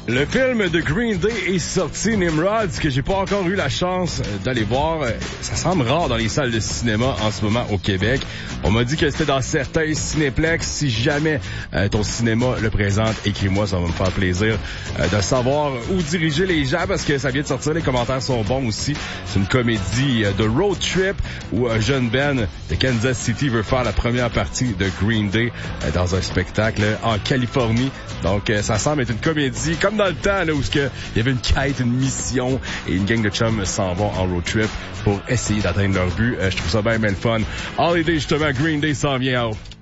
Le film de Green Day est sorti, Nimrod, que j'ai pas encore eu la chance d'aller voir. Ça semble rare dans les salles de cinéma en ce moment au Québec. On m'a dit que c'était dans certains cinéplex. Si jamais ton cinéma le présente, écris-moi, ça va me faire plaisir de savoir où diriger les gens parce que ça vient de sortir, les commentaires sont bons aussi. C'est une comédie de road trip où un jeune Ben de Kansas City veut faire la première partie de Green Day dans un spectacle en Californie. Donc ça semble être une comédie comme dans le temps là, où il y avait une quête, une mission et une gang de chums s'en vont en road trip pour essayer d'atteindre leur but. Je trouve ça bien le fun. Holiday, justement, Green Day s'en vient.